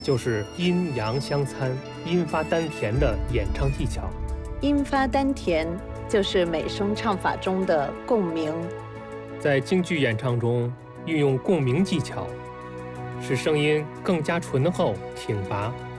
就是阴阳相参、阴发丹田的演唱技巧。 阴发丹田就是美声唱法中的共鸣。 在京剧演唱中，运用共鸣技巧，使声音更加醇厚挺拔。